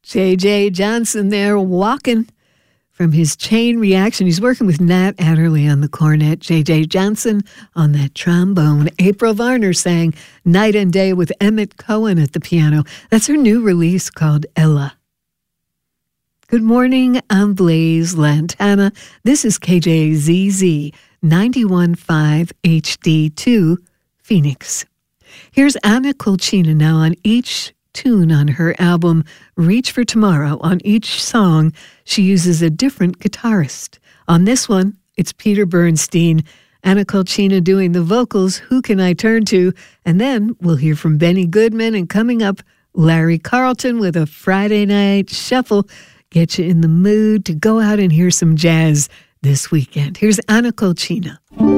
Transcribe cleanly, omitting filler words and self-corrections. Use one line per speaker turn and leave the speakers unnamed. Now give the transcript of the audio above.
J.J. Johnson there walking from his Chain Reaction. He's working with Nat Adderley on the cornet, J.J. Johnson on that trombone. April Varner sang Night and Day with Emmett Cohen at the piano. That's her new release called Ella. Good morning, I'm Blaze Lantana. This is KJZZ 91.5 HD2 Phoenix. Here's Anna Colchina now on each tune on her album Reach for Tomorrow. On each song, she uses a different guitarist. On this one, it's Peter Bernstein, Anna Colchina doing the vocals, Who Can I Turn To? And then we'll hear from Benny Goodman, and coming up, Larry Carlton with a Friday night shuffle. Get you in the mood to go out and hear some jazz this weekend. Here's Anna Colchina.